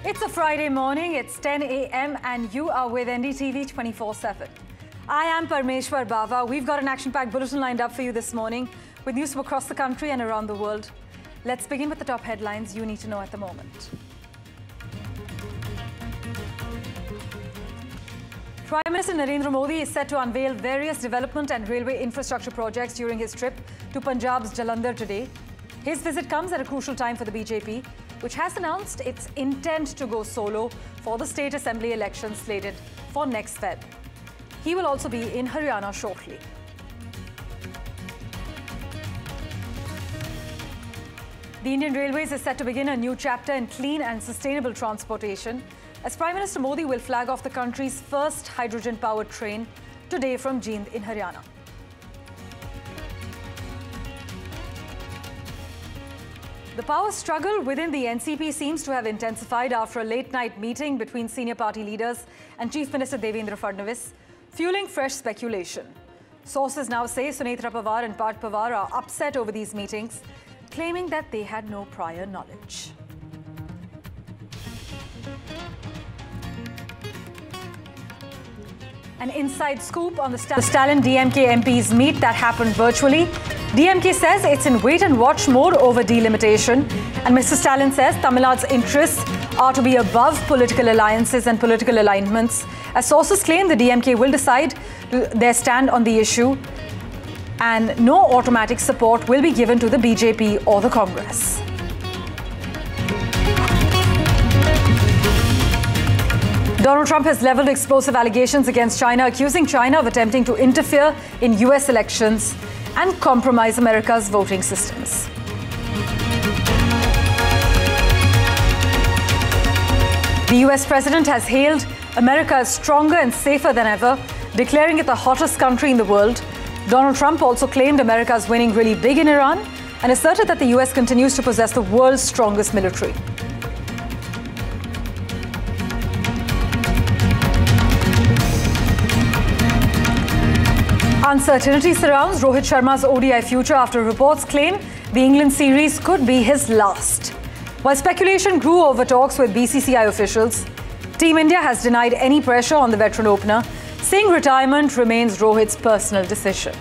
It's a Friday morning, it's 10 a.m. and you are with NDTV 24/7. I am Parmeshwar Bava. We've got an action-packed bulletin lined up for you this morning with news from across the country and around the world. Let's begin with the top headlines you need to know at the moment. Prime Minister Narendra Modi is set to unveil various development and railway infrastructure projects during his trip to Punjab's Jalandhar today. His visit comes at a crucial time for the BJP, which has announced its intent to go solo for the state assembly elections slated for next Feb. He will also be in Haryana shortly. The Indian Railways is set to begin a new chapter in clean and sustainable transportation, as Prime Minister Modi will flag off the country's first hydrogen-powered train today from Jind in Haryana. The power struggle within the NCP seems to have intensified after a late-night meeting between senior party leaders and Chief Minister Devendra Fadnavis, fueling fresh speculation. Sources now say Sunetra Pawar and Parth Pawar are upset over these meetings, claiming that they had no prior knowledge. An inside scoop on the Stalin DMK MPs meet that happened virtually. DMK says it's in wait-and-watch mode over delimitation, and Mr. Stalin says Tamil Nadu's interests are to be above political alliances and political alignments. As sources claim, the DMK will decide their stand on the issue, and no automatic support will be given to the BJP or the Congress. Donald Trump has leveled explosive allegations against China, accusing China of attempting to interfere in US elections and compromise America's voting systems. The US president has hailed America as stronger and safer than ever, declaring it the hottest country in the world. Donald Trump also claimed America is winning really big in Iran and asserted that the US continues to possess the world's strongest military. Uncertainty surrounds Rohit Sharma's ODI future after reports claim the England series could be his last. While speculation grew over talks with BCCI officials, Team India has denied any pressure on the veteran opener, saying retirement remains Rohit's personal decision.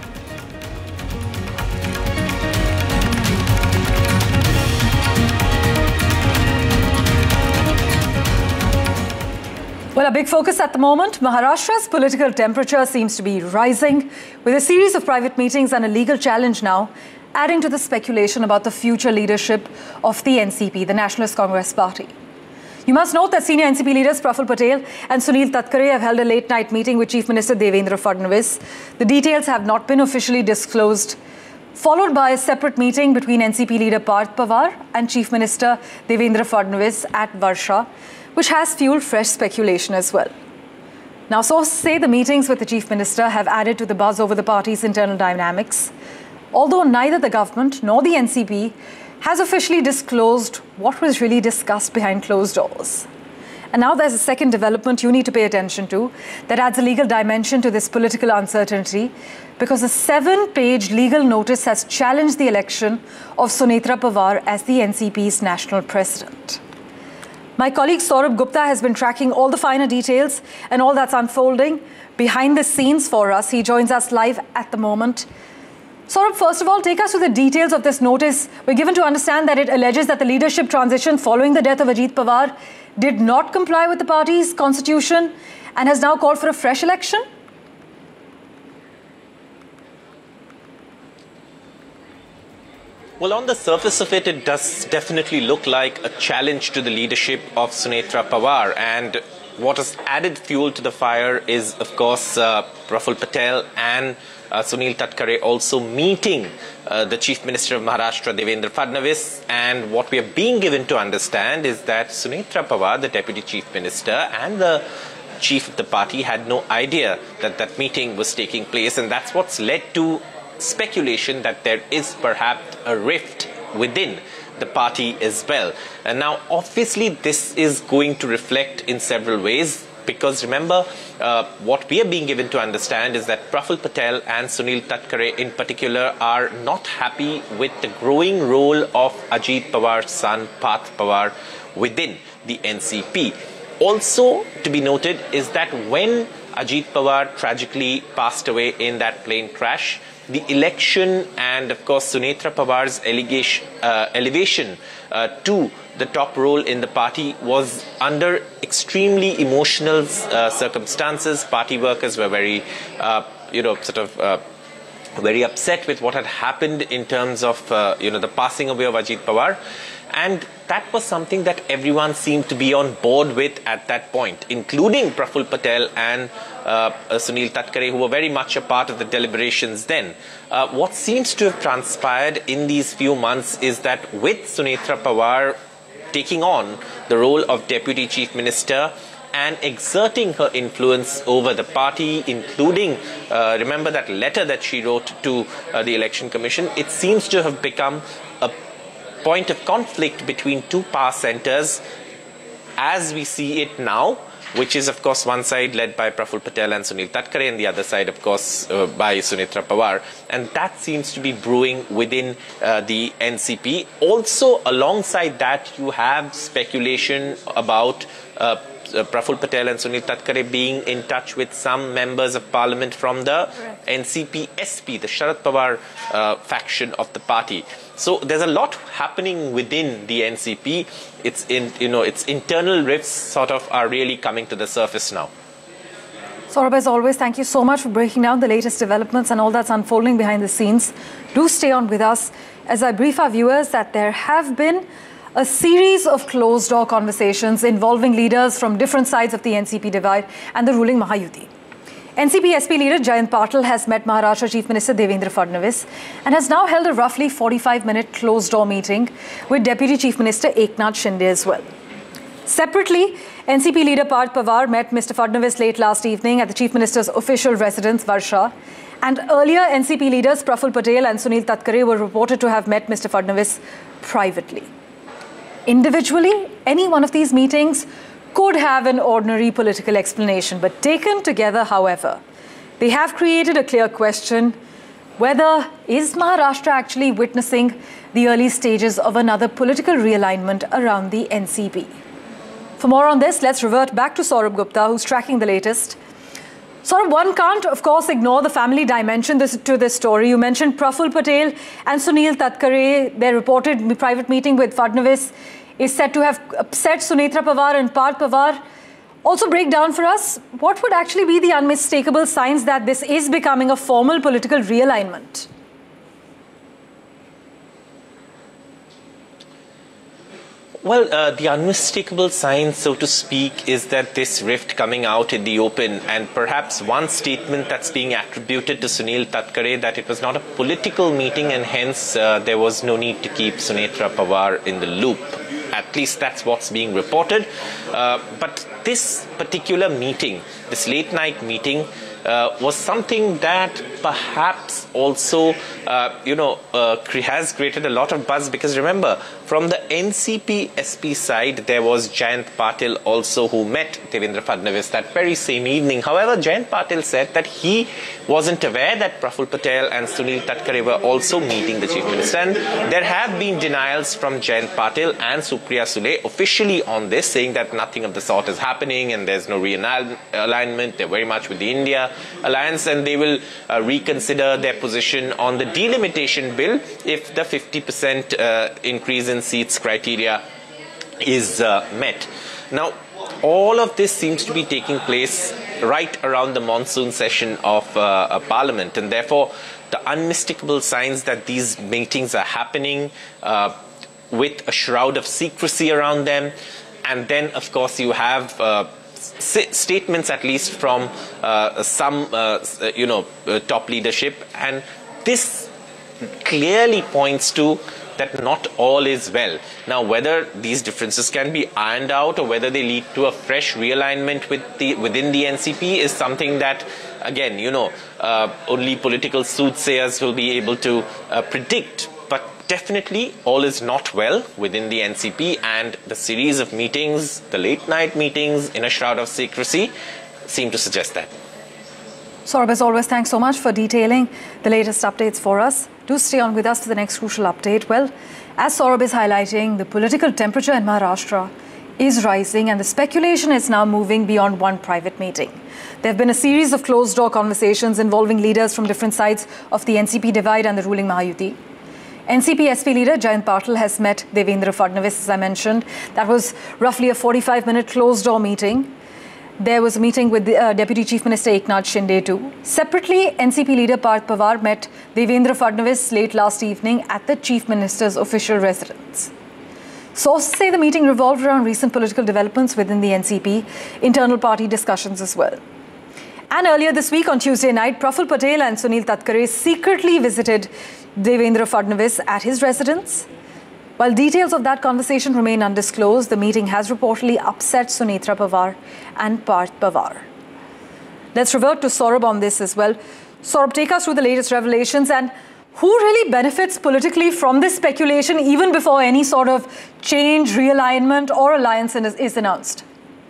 Well, a big focus at the moment, Maharashtra's political temperature seems to be rising, with a series of private meetings and a legal challenge now adding to the speculation about the future leadership of the NCP, the Nationalist Congress Party. You must note that senior NCP leaders Praful Patel and Sunil Tatkare have held a late-night meeting with Chief Minister Devendra Fadnavis. The details have not been officially disclosed, followed by a separate meeting between NCP leader Parth Pawar and Chief Minister Devendra Fadnavis at Varsha, which has fueled fresh speculation as well. Now, sources say the meetings with the Chief Minister have added to the buzz over the party's internal dynamics, although neither the government nor the NCP has officially disclosed what was really discussed behind closed doors. And now there's a second development you need to pay attention to that adds a legal dimension to this political uncertainty, because a 7-page legal notice has challenged the election of Sunetra Pawar as the NCP's national president. My colleague Saurabh Gupta has been tracking all the finer details and all that's unfolding behind the scenes for us. He joins us live at the moment. Saurabh, first of all, take us through the details of this notice. We're given to understand that it alleges that the leadership transition following the death of Ajit Pawar did not comply with the party's constitution and has now called for a fresh election. Well, on the surface of it, it does definitely look like a challenge to the leadership of Sunetra Pawar. And what has added fuel to the fire is, of course, Praful Patel and Sunil Tatkare also meeting the Chief Minister of Maharashtra, Devendra Fadnavis. And what we are being given to understand is that Sunetra Pawar, the Deputy Chief Minister, and the chief of the party had no idea that that meeting was taking place. And that's what's led to speculation that there is perhaps a rift within the party as well. And now, obviously, this is going to reflect in several ways. because remember, what we are being given to understand is that Praful Patel and Sunil Tatkare in particular are not happy with the growing role of Ajit Pawar's son, Parth Pawar, within the NCP. Also to be noted is that when Ajit Pawar tragically passed away in that plane crash, the election and, of course, Sunetra Pawar's elevation to the top role in the party was under extremely emotional circumstances. Party workers were very, very upset with what had happened in terms of, the passing away of Ajit Pawar. And that was something that everyone seemed to be on board with at that point, including Praful Patel and Sunil Tatkare, who were very much a part of the deliberations then. What seems to have transpired in these few months is that with Sunetra Pawar taking on the role of Deputy Chief Minister and exerting her influence over the party, including, remember that letter that she wrote to the Election Commission, it seems to have become a point of conflict between two power centers as we see it now, which is, of course, one side led by Praful Patel and Sunil Tatkare, and the other side, of course, by Sunetra Pawar. And that seems to be brewing within the NCP. Also, alongside that, you have speculation about Praful Patel and Sunil Tatkare being in touch with some members of parliament from the NCP SP, the Sharad Pawar faction of the party. So there's a lot happening within the NCP. Its internal rifts sort of are really coming to the surface now. Saurabh, as always, thank you so much for breaking down the latest developments and all that's unfolding behind the scenes. Do stay on with us as I brief our viewers that there have been a series of closed-door conversations involving leaders from different sides of the NCP divide and the ruling Mahayuti. NCP SP leader Jayant Patil has met Maharashtra Chief Minister Devendra Fadnavis and has now held a roughly 45-minute closed-door meeting with Deputy Chief Minister Eknath Shinde as well. Separately, NCP leader Parth Pawar met Mr. Fadnavis late last evening at the Chief Minister's official residence, Varsha. And earlier, NCP leaders Praful Patel and Sunil Tatkare were reported to have met Mr. Fadnavis privately. Individually, any one of these meetings could have an ordinary political explanation, but taken together, however, they have created a clear question whether is Maharashtra actually witnessing the early stages of another political realignment around the NCP. For more on this, let's revert back to Saurabh Gupta, who's tracking the latest. Saurabh, one can't, of course, ignore the family dimension to this story. You mentioned Praful Patel and Sunil Tatkare. Their reported private meeting with Fadnavis is said to have upset Sunetra Pawar and Parth Pawar. Also break down for us, what would actually be the unmistakable signs that this is becoming a formal political realignment? Well, the unmistakable sign, so to speak, is that this rift coming out in the open, and perhaps one statement that's being attributed to Sunil Tatkare that it was not a political meeting and hence there was no need to keep Sunetra Pawar in the loop. At least that's what's being reported. But this particular meeting, this late night meeting, was something that perhaps also, has created a lot of buzz, because remember, from the NCP SP side, there was Jayant Patil also who met Devendra Fadnavis that very same evening. However, Jayant Patil said that he wasn't aware that Praful Patel and Sunil Tatkare were also meeting the Chief Minister. And there have been denials from Jayant Patil and Supriya Sule officially on this, saying that nothing of the sort is happening and there's no realignment. They're very much with the India Alliance, and they will reconsider their position on the delimitation bill if the 50% increase in seats criteria is met. Now, all of this seems to be taking place right around the monsoon session of Parliament, and therefore the unmistakable signs that these meetings are happening with a shroud of secrecy around them. And then, of course, you have statements, at least from some, top leadership. And this clearly points to that not all is well. Now, whether these differences can be ironed out or whether they lead to a fresh realignment within the NCP is something that, again, only political soothsayers will be able to predict. But definitely all is not well within the NCP, and the series of meetings, the late night meetings in a shroud of secrecy, seem to suggest that. Saurabh, as always, thanks so much for detailing the latest updates for us. Do stay on with us for the next crucial update. Well, as Saurabh is highlighting, the political temperature in Maharashtra is rising, and the speculation is now moving beyond one private meeting. There have been a series of closed-door conversations involving leaders from different sides of the NCP divide and the ruling Mahayuti. NCP SP leader Jayant Patil has met Devendra Fadnavis, as I mentioned. That was roughly a 45-minute closed-door meeting. There was a meeting with the Deputy Chief Minister Eknath Shinde too. Separately, NCP leader Parth Pawar met Devendra Fadnavis late last evening at the Chief Minister's official residence. Sources say the meeting revolved around recent political developments within the NCP, internal party discussions as well. And earlier this week, on Tuesday night, Praful Patel and Sunil Tatkare secretly visited Devendra Fadnavis at his residence. While details of that conversation remain undisclosed, the meeting has reportedly upset Sunetra Pawar and Parth Pawar. Let's revert to Saurabh on this as well. Saurabh, take us through the latest revelations, and who really benefits politically from this speculation even before any sort of change, realignment or alliance is announced?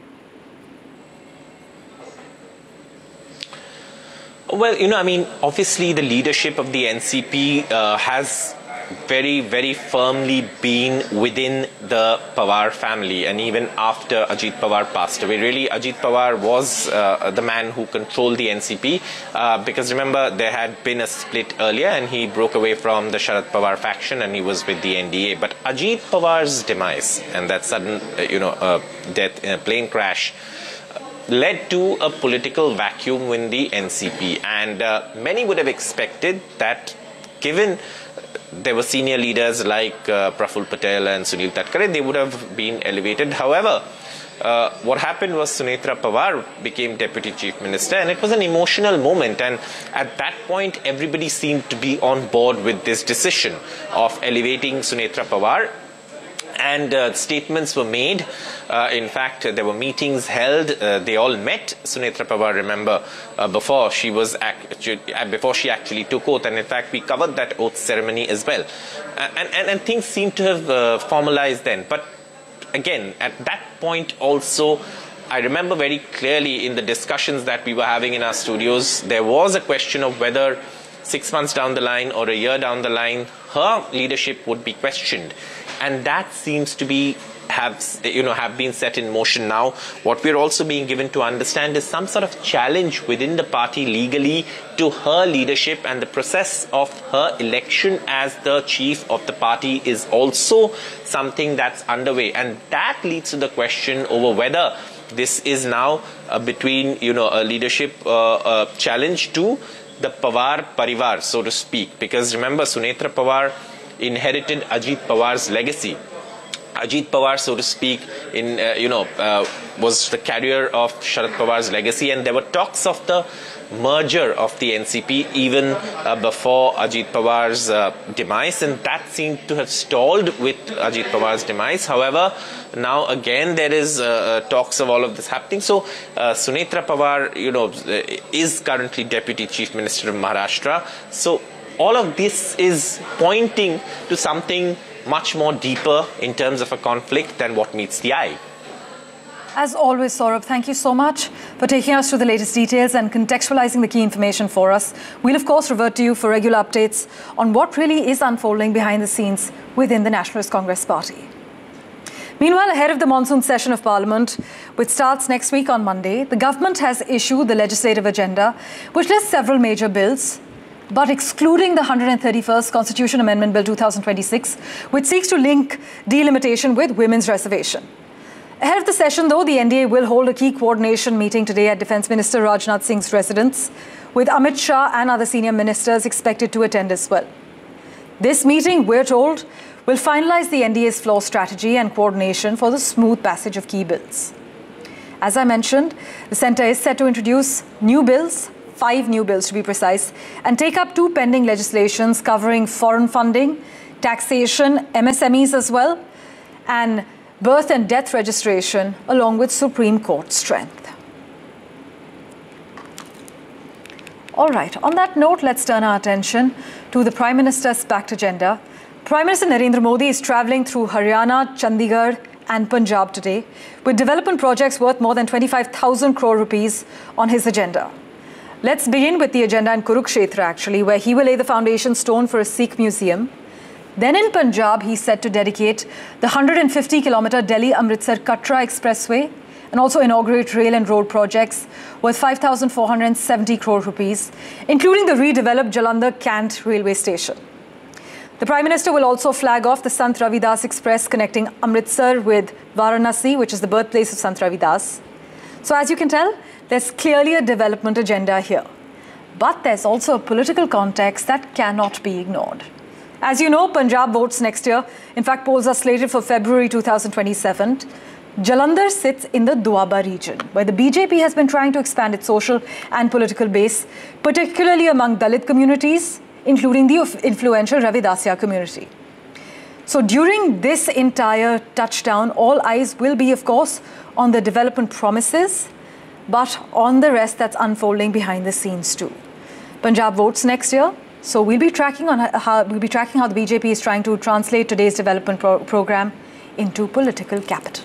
Well, obviously the leadership of the NCP has very, very firmly been within the Pawar family, and even after Ajit Pawar passed away. Really, Ajit Pawar was the man who controlled the NCP, because remember, there had been a split earlier and he broke away from the Sharad Pawar faction and he was with the NDA. But Ajit Pawar's demise and that sudden, death in a plane crash led to a political vacuum in the NCP, and many would have expected that, given there were senior leaders like Praful Patel and Sunil Tatkare, they would have been elevated. However, what happened was Sunetra Pawar became Deputy Chief Minister, and it was an emotional moment, and at that point everybody seemed to be on board with this decision of elevating Sunetra Pawar. And statements were made. In fact, there were meetings held. They all met Sunetra Pawar, remember, before she actually took oath. And in fact, we covered that oath ceremony as well. And things seem to have formalized then. But again, at that point also, I remember very clearly in the discussions that we were having in our studios, there was a question of whether 6 months down the line or a year down the line, her leadership would be questioned. And that seems to be have been set in motion now. What we're also being given to understand is some sort of challenge within the party legally to her leadership, and the process of her election as the chief of the party is also something that's underway. And that leads to the question over whether this is now between, a leadership challenge to the Pawar Parivar, so to speak. Because remember, Sunetra Pawar inherited Ajit Pawar's legacy. Ajit Pawar, so to speak, was the carrier of Sharad Pawar's legacy, and there were talks of the merger of the NCP even before Ajit Pawar's demise, and that seemed to have stalled with Ajit Pawar's demise. However, now again there is talks of all of this happening. So Sunetra Pawar, is currently Deputy Chief Minister of Maharashtra. So all of this is pointing to something much more deeper in terms of a conflict than what meets the eye. As always, Saurabh, thank you so much for taking us through the latest details and contextualizing the key information for us. We'll, of course, revert to you for regular updates on what really is unfolding behind the scenes within the Nationalist Congress Party. Meanwhile, ahead of the monsoon session of Parliament, which starts next week on Monday, the government has issued the legislative agenda, which lists several major bills, but excluding the 131st Constitution Amendment Bill 2026, which seeks to link delimitation with women's reservation. Ahead of the session, though, the NDA will hold a key coordination meeting today at Defence Minister Rajnath Singh's residence, with Amit Shah and other senior ministers expected to attend as well. This meeting, we're told, will finalise the NDA's floor strategy and coordination for the smooth passage of key bills. As I mentioned, the centre is set to introduce new bills, 5 new bills to be precise, and take up 2 pending legislations covering foreign funding, taxation, MSMEs as well, and birth and death registration, along with Supreme Court strength. All right, on that note, let's turn our attention to the Prime Minister's packed agenda. Prime Minister Narendra Modi is travelling through Haryana, Chandigarh and Punjab today, with development projects worth more than 25,000 crore rupees on his agenda. Let's begin with the agenda in Kurukshetra, actually, where he will lay the foundation stone for a Sikh museum. Then in Punjab, he's set to dedicate the 150-kilometre Delhi-Amritsar Katra Expressway and also inaugurate rail and road projects worth 5,470 crore rupees, including the redeveloped Jalandhar-Cant railway station. The Prime Minister will also flag off the Sant Ravidas Express connecting Amritsar with Varanasi, which is the birthplace of Sant Ravidas. So as you can tell, there's clearly a development agenda here. But there's also a political context that cannot be ignored. As you know, Punjab votes next year. In fact, polls are slated for February 2027. Jalandhar sits in the Doaba region, where the BJP has been trying to expand its social and political base, particularly among Dalit communities, including the influential Ravidasya community. So during this entire touchdown, all eyes will be, of course, on the development promises, but on the rest that's unfolding behind the scenes too. Punjab votes next year, so we'll be tracking how the BJP is trying to translate today's development program into political capital.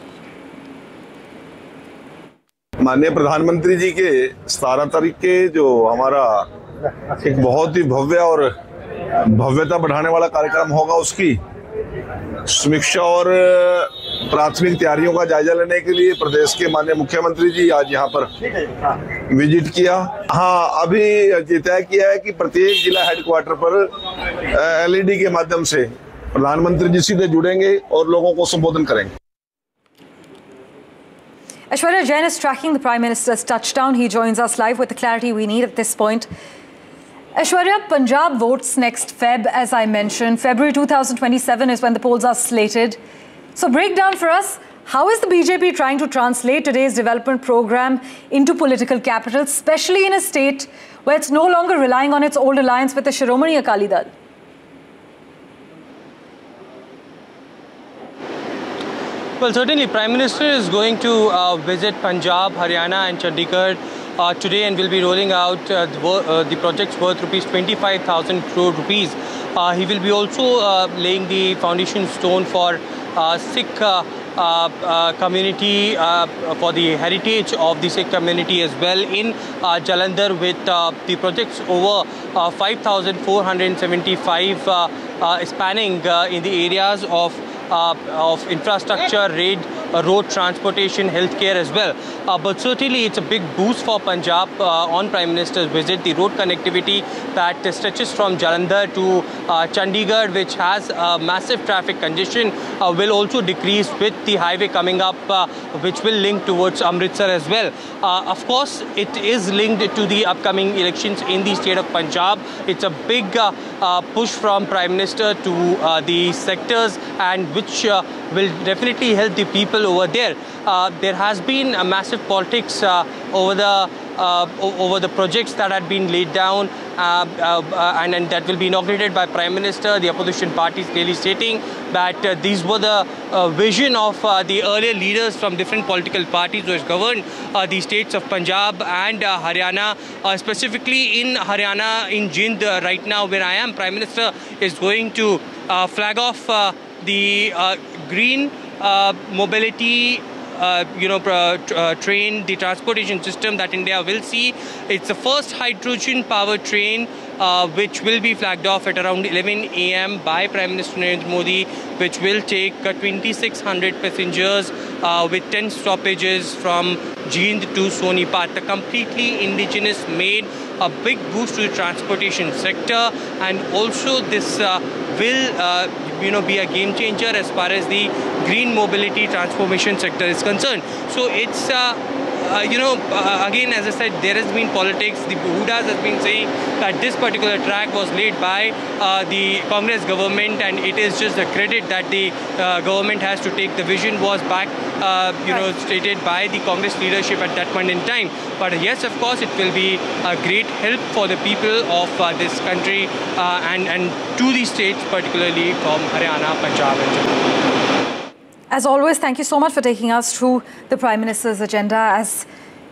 माननीय प्रधानमंत्री जी के 17 तारीख के जो हमारा एक बहुत ही भव्य और भव्यता बढ़ाने वाला कार्यक्रम होगा, उसकी समीक्षा और प्राथमिक तैयारियों का जायजा लेने के लिए प्रदेश के माननीय मुख्यमंत्री जी आज यहाँ पर विजिट किया। हाँ, अभी ये तय किया है कि प्रत्येक जिला हेडक्वार्टर पर एलईडी के माध्यम से प्रधानमंत्री जी सीधे जुड़ेंगे और लोगों को संबोधन करेंगे। Aishwarya Jain is tracking the Prime Minister's touchdown. He joins us live with the clarity we need at this point. Aishwarya, Punjab votes next Feb, as I mentioned. February 2027 is when the polls are slated. So break down for us, how is the BJP trying to translate today's development program into political capital, especially in a state where it's no longer relying on its old alliance with the Shiromani Akali Dal? Well, certainly, Prime Minister is going to visit Punjab, Haryana and Chandigarh today and will be rolling out the projects worth rupees 25,000 crore rupees. He will be also laying the foundation stone for Sikh community, for the heritage of the Sikh community as well in Jalandhar, with the projects over 5,475 spanning in the areas of infrastructure, road transportation, healthcare as well. But certainly it's a big boost for Punjab on Prime Minister's visit. The road connectivity that stretches from Jalandhar to Chandigarh, which has massive traffic congestion, will also decrease with the highway coming up, which will link towards Amritsar as well. Of course, it is linked to the upcoming elections in the state of Punjab. It's a big push from Prime Minister to the sectors, and which will definitely help the people over there. There has been a massive politics over the projects that had been laid down, and that will be inaugurated by Prime Minister. The opposition parties clearly stating that these were the vision of the earlier leaders from different political parties who has governed the states of Punjab and Haryana. Specifically in Haryana, in Jind, right now where I am, Prime Minister is going to flag off the green mobility train, the transportation system that India will see. It's the first hydrogen powered train which will be flagged off at around 11 a.m. by Prime Minister Narendra Modi, which will take 2,600 passengers with 10 stoppages from Jind to Sonipat. The completely indigenous made, a big boost to the transportation sector, and also this will be a game changer as far as the green mobility transformation sector is concerned. So it's again, as I said, there has been politics. The Hudas has been saying that this particular track was laid by the Congress government, and it is just a credit that the government has to take. The vision was back, stated by the Congress leadership at that point in time. But yes, of course, it will be a great help for the people of this country and to the states, particularly from Haryana, Punjab and Jammu. As always, thank you so much for taking us through the Prime Minister's agenda. As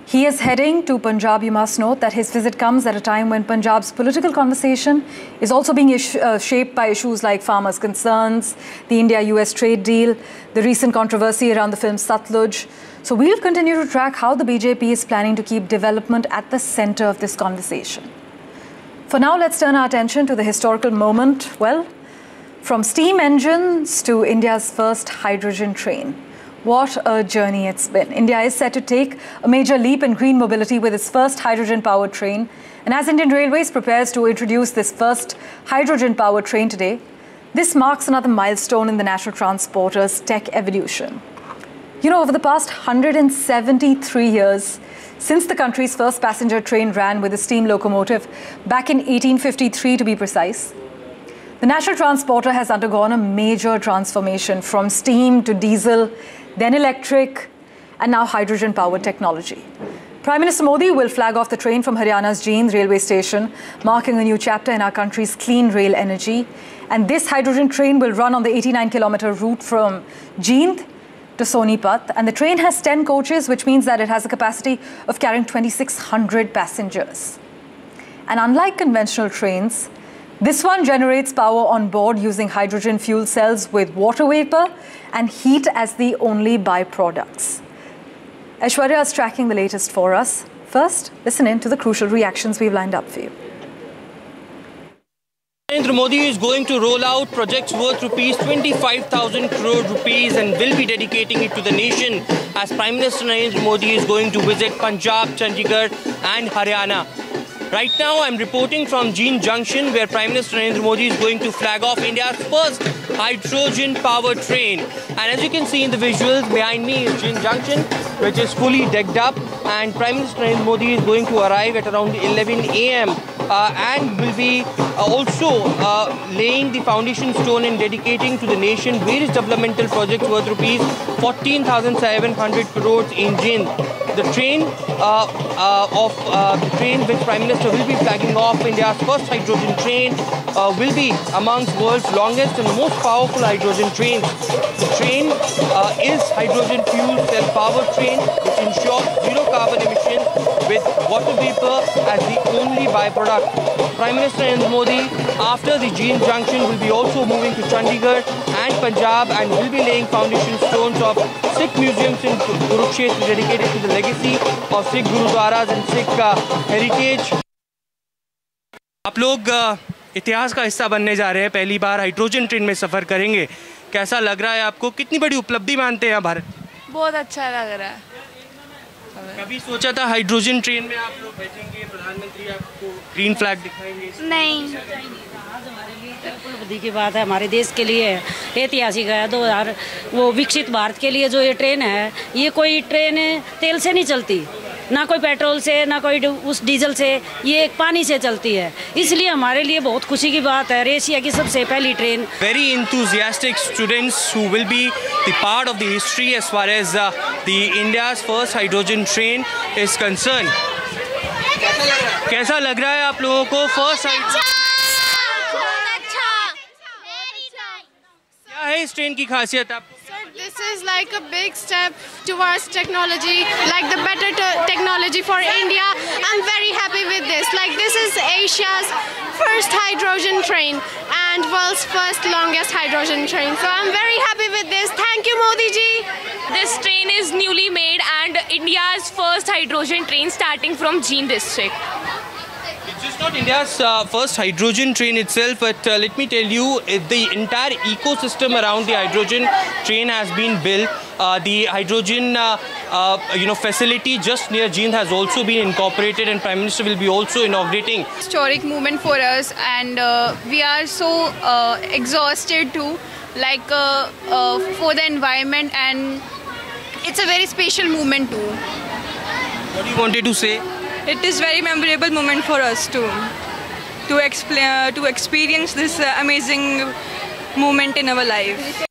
He is heading to Punjab. You must note that his visit comes at a time when Punjab's political conversation is also being shaped by issues like farmers' concerns, the India-US trade deal, the recent controversy around the film Satluj. So we'll continue to track how the BJP is planning to keep development at the center of this conversation. For now, let's turn our attention to the historical moment. Well, from steam engines to India's first hydrogen train. What a journey it's been. India is set to take a major leap in green mobility with its first hydrogen-powered train. And as Indian Railways prepares to introduce this first hydrogen-powered train today, this marks another milestone in the national transporter's tech evolution. You know, over the past 173 years, since the country's first passenger train ran with a steam locomotive back in 1853 to be precise, the national transporter has undergone a major transformation from steam to diesel, then electric, and now hydrogen-powered technology. Prime Minister Modi will flag off the train from Haryana's Jind railway station, marking a new chapter in our country's clean rail energy. And this hydrogen train will run on the 89-kilometer route from Jind to Sonipat. And the train has 10 coaches, which means that it has a capacity of carrying 2,600 passengers. And unlike conventional trains, this one generates power on board using hydrogen fuel cells with water vapor and heat as the only byproducts. Aishwarya is tracking the latest for us. First, listen in to the crucial reactions we've lined up for you. Narendra Modi is going to roll out projects worth rupees 25,000 crore rupees and will be dedicating it to the nation as Prime Minister Narendra Modi is going to visit Punjab, Chandigarh and Haryana. Right now, I'm reporting from Jind Junction, where Prime Minister Narendra Modi is going to flag off India's first hydrogen-powered train. And as you can see in the visuals, behind me is Jind Junction, which is fully decked up. And Prime Minister Narendra Modi is going to arrive at around 11 a.m. And will be also laying the foundation stone and dedicating to the nation various developmental projects worth rupees 14,700 crores in Jind. The train which Prime Minister will be flagging off, India's first hydrogen train, will be amongst world's longest and most powerful hydrogen trains. The train is hydrogen fuel cell powered train which ensures zero carbon emissions with water vapor as the only byproduct. Prime Minister Narendra Modi, after the Jind Junction, will be also moving to Chandigarh and Punjab and will be laying foundation stones of Sikh museums in Kurukshetra dedicated to the legacy of Sikh Gurudwaras and Sikh heritage. आप लोग इतिहास का हिस्सा बनने जा रहे हैं, पहली बार हाइड्रोजन ट्रेन में सफ़र करेंगे। कैसा लग रहा है आपको? कितनी बड़ी उपलब्धि मानते हैं भारत? बहुत अच्छा लग रहा है। कभी सोचा था हाइड्रोजन ट्रेन में आप लोग बैठेंगे, प्रधानमंत्री आपको ग्रीन फ्लैग दिखाएंगे? नहीं। उपलब्धि की बात है, हमारे देश के लिए ऐतिहासिक है। 2000 वो विकसित भारत के लिए जो ये ट्रेन है, ये कोई ट्रेन तेल से नहीं चलती, ना कोई पेट्रोल से, ना कोई उस डीजल से, ये पानी से चलती है। इसलिए हमारे लिए बहुत खुशी की बात है, एशिया की सबसे पहली train. Very enthusiastic students who will be the part of the history as far as the India's first hydrogen train is concerned. कैसा लग रहा है आप लोगों को फर्स्ट हाइड्रोजन? क्या है इस ट्रेन की खासियत आपको? This is like a big step towards technology, like the better technology for India. I'm very happy with this. Like this is Asia's first hydrogen train and world's first longest hydrogen train. So I'm very happy with this. Thank you, Modi ji. This train is newly made and India's first hydrogen train starting from Jind district. It's just not India's first hydrogen train itself, but let me tell you, the entire ecosystem around the hydrogen train has been built. The hydrogen facility just near Jind has also been incorporated, and Prime Minister will be also inaugurating. Historic moment for us, and we are so exhausted too, like for the environment, and it's a very special moment too. What do you wanted to say? It is very memorable moment for us to experience this amazing moment in our life.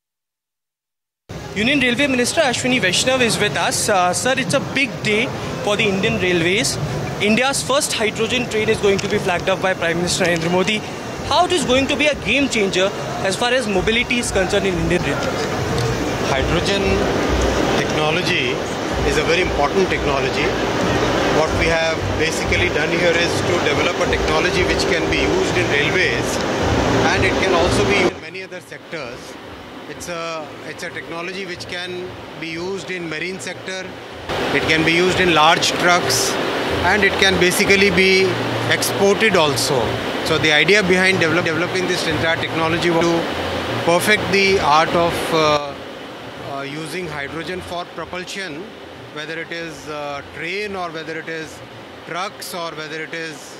Union Railway Minister Ashwini Vaishnav is with us. Sir, it's a big day for the Indian Railways. India's first hydrogen train is going to be flagged off by Prime Minister Narendra Modi. How it is going to be a game changer as far as mobility is concerned in Indian Railways? Hydrogen technology is a very very important technology. What we have basically done here is to develop a technology which can be used in railways, and it can also be used in many other sectors. It's a technology which can be used in marine sector, it can be used in large trucks, and it can basically be exported also. So the idea behind developing this entire technology was to perfect the art of using hydrogen for propulsion, whether it is train or whether it is trucks or whether it is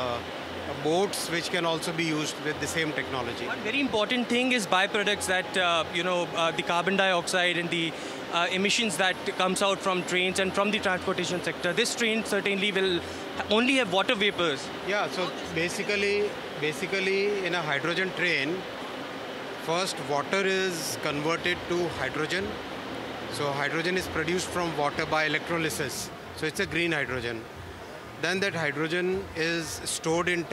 boats, which can also be used with the same technology. One very important thing is byproducts that, the carbon dioxide and the emissions that comes out from trains and from the transportation sector. This train certainly will only have water vapors. Yeah, so basically in a hydrogen train, first water is converted to hydrogen. So hydrogen is produced from water by electrolysis. So it's a green hydrogen. Then that hydrogen is stored in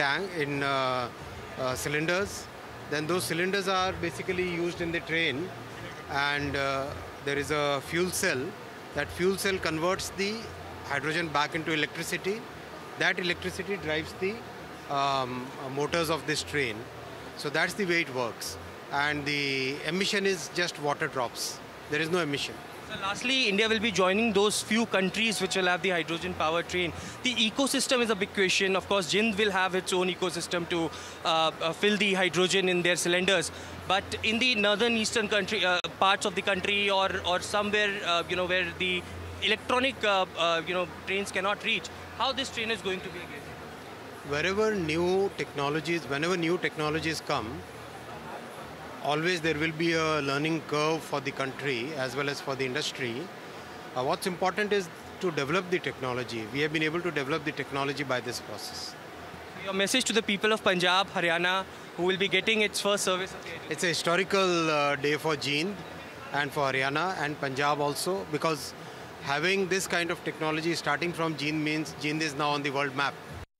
cylinders. Then those cylinders are basically used in the train, and there is a fuel cell. That fuel cell converts the hydrogen back into electricity. That electricity drives the motors of this train. So that's the way it works. And the emission is just water drops. There is no emission. So lastly, India will be joining those few countries which will have the hydrogen powered train. The ecosystem is a big question. Of course, Jind will have its own ecosystem to fill the hydrogen in their cylinders. But in the northern eastern country, parts of the country, or somewhere where the electronic trains cannot reach, how this train is going to be again? Whenever new technologies come, always there will be a learning curve for the country as well as for the industry. What's important is to develop the technology. We have been able to develop the technology by this process. Your message to the people of Punjab, Haryana, who will be getting its first service of the hydrogen? It's a historical day for Jind and for Haryana and Punjab also, because having this kind of technology starting from Jind means Jind is now on the world map.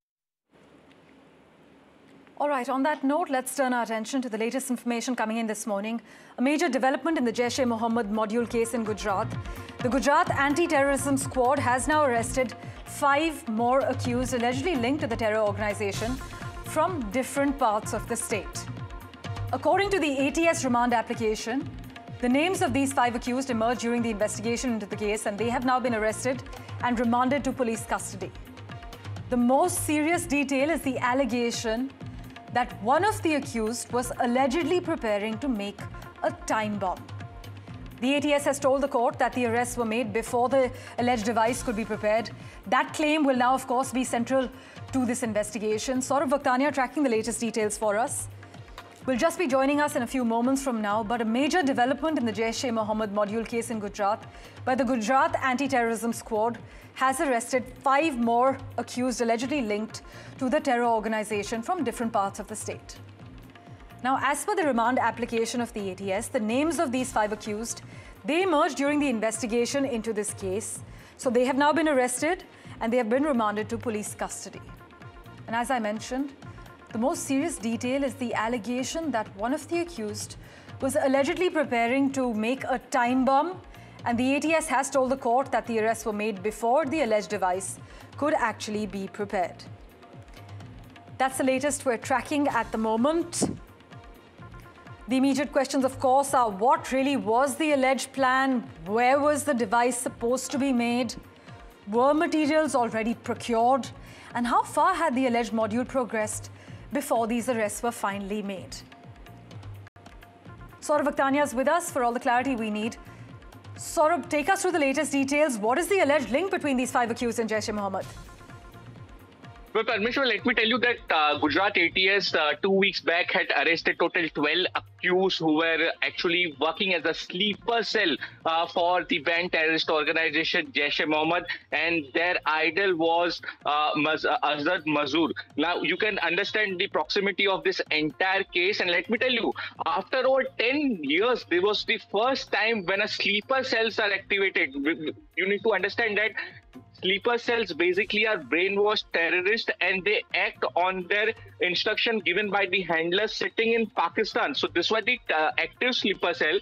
All right, on that note, let's turn our attention to the latest information coming in this morning. A major development in the Jaish-e-Mohammed module case in Gujarat. The Gujarat Anti-Terrorism Squad has now arrested 5 more accused allegedly linked to the terror organization from different parts of the state. According to the ATS remand application, the names of these 5 accused emerged during the investigation into the case, and they have now been arrested and remanded to police custody. The most serious detail is the allegation that one of the accused was allegedly preparing to make a time bomb. The ATS has told the court that the arrests were made before the alleged device could be prepared. That claim will now, of course, be central to this investigation. Saurabh Vakhtania tracking the latest details for us. Will just be joining us in a few moments from now, but a major development in the Jaish-e-Mohammed module case in Gujarat by the Gujarat Anti-Terrorism Squad has arrested 5 more accused allegedly linked to the terror organization from different parts of the state. Now, as per the remand application of the ATS, the names of these 5 accused, they emerged during the investigation into this case. So they have now been arrested and they have been remanded to police custody. And as I mentioned, the most serious detail is the allegation that one of the accused was allegedly preparing to make a time bomb, and the ATS has told the court that the arrests were made before the alleged device could actually be prepared. That's the latest we're tracking at the moment. The immediate questions, of course, are what really was the alleged plan? Where was the device supposed to be made? Were materials already procured? And how far had the alleged module progressed before these arrests were finally made? Saurabh Vakhtania is with us for all the clarity we need. Saurabh, take us through the latest details. What is the alleged link between these 5 accused and Jaish-e-Mohammed? Well, Parmeshwar, let me tell you that Gujarat ATS 2 weeks back had arrested total 12 accused who were actually working as a sleeper cell for the banned terrorist organization Jaish-e-Mohammed, and their idol was Azad Mazur. Now, you can understand the proximity of this entire case, and let me tell you, after over 10 years, this was the first time when a sleeper cells are activated. You need to understand that sleeper cells basically are brainwashed terrorists, and they act on their instruction given by the handlers sitting in Pakistan. So this was the active sleeper cell.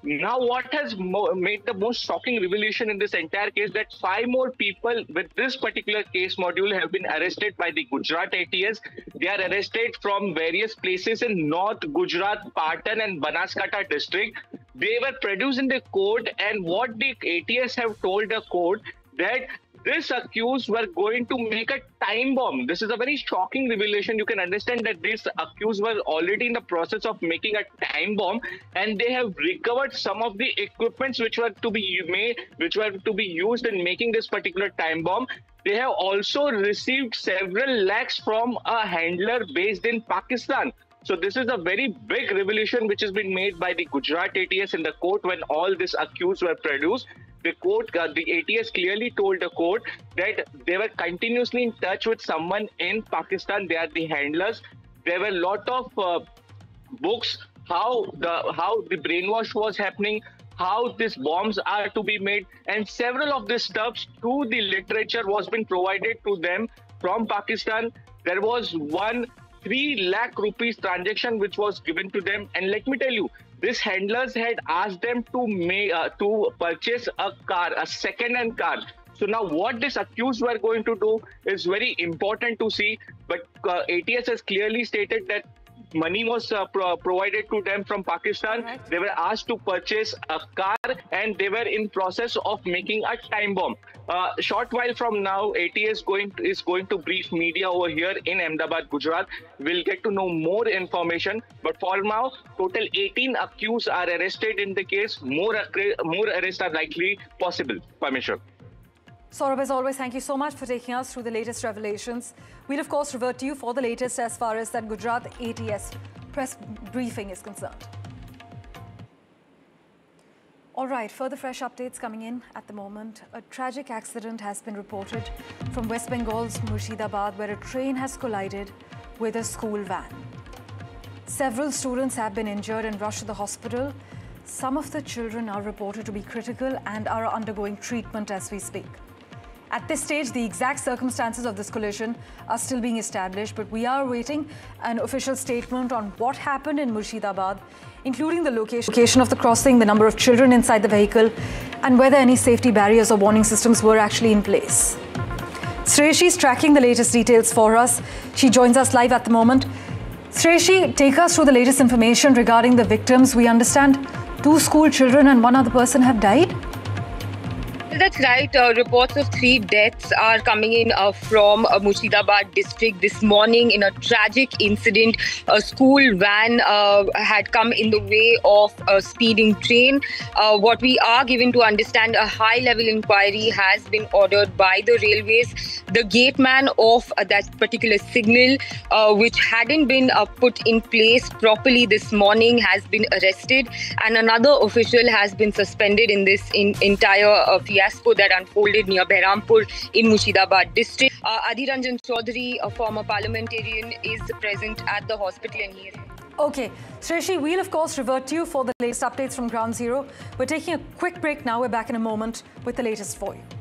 Now, what has made the most shocking revelation in this entire case that 5 more people with this particular case module have been arrested by the Gujarat ATS. They are arrested from various places in North Gujarat, Patan and Banaskantha district. They were produced in the court, and what the ATS have told the court that this accused were going to make a time bomb. This is a very shocking revelation. You can understand that these accused were already in the process of making a time bomb, and they have recovered some of the equipments which were to be made, which were to be used in making this particular time bomb. They have also received several lakhs from a handler based in Pakistan. So this is a very big revelation which has been made by the Gujarat ATS in the court when all these accused were produced. The court, the ATS clearly told the court that they were continuously in touch with someone in Pakistan. They are the handlers. There were a lot of books, how the brainwash was happening, how these bombs are to be made, and several of these stuffs through the literature was being provided to them from Pakistan. There was 3 lakh rupees transaction which was given to them, and let me tell you, these handlers had asked them to purchase a car, a second-hand car. So now what these accused were going to do is very important to see. But ATS has clearly stated that money was provided to them from Pakistan. Right. They were asked to purchase a car, and they were in process of making a time bomb. Short while from now, ATS is going to brief media over here in Ahmedabad, Gujarat. We'll get to know more information. But for now, total 18 accused are arrested in the case. More arrests are likely possible. Parmeshwar. Saurabh, as always, thank you so much for taking us through the latest revelations. We'll, of course, revert to you for the latest as far as that Gujarat ATS press briefing is concerned. All right, further fresh updates coming in at the moment. A tragic accident has been reported from West Bengal's Murshidabad, where a train has collided with a school van. Several students have been injured and rushed to the hospital. Some of the children are reported to be critical and are undergoing treatment as we speak. At this stage, the exact circumstances of this collision are still being established, but we are awaiting an official statement on what happened in Murshidabad, including the location of the crossing, the number of children inside the vehicle, and whether any safety barriers or warning systems were actually in place. Sreshi is tracking the latest details for us. She joins us live at the moment. Sreshi, take us through the latest information regarding the victims. We understand 2 school children and 1 other person have died. That's right. Reports of 3 deaths are coming in from Murshidabad district this morning in a tragic incident. A school van had come in the way of a speeding train. What we are given to understand, a high-level inquiry has been ordered by the railways. The gateman of that particular signal, which hadn't been put in place properly this morning, has been arrested, and another official has been suspended in this entire fiasco that unfolded near Behrampur in Murshidabad district. Adhir Ranjan Chaudhary, a former parliamentarian, is present at the hospital, and he is... Okay, Sreshi, we'll of course revert to you for the latest updates from Ground Zero. We're taking a quick break now. We're back in a moment with the latest for you.